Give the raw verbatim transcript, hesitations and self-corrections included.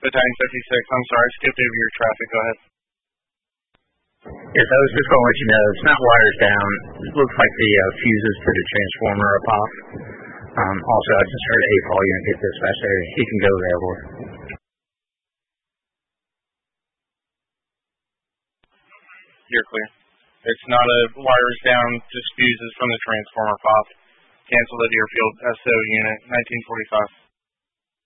Battalion fifty-six. I'm sorry, I skipped over your traffic. Go ahead. Yes, I was just going to let you know, it's not wires down. It looks like the uh, fuses to the transformer are popped. Um, also, I just heard a call unit get dispatched there. He can go there, boy. You're clear. It's not a wires down, just fuses from the transformer pop. Canceled at Deerfield, S O unit, nineteen forty-five.